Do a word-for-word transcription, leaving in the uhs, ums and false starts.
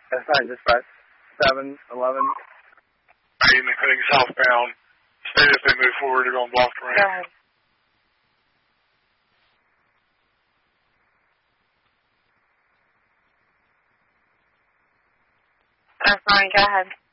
That's nine, dispatch. seven eleven. Evening, heading southbound. State if they move forward, they're going to block the ramp. Go ahead. That's fine, go ahead.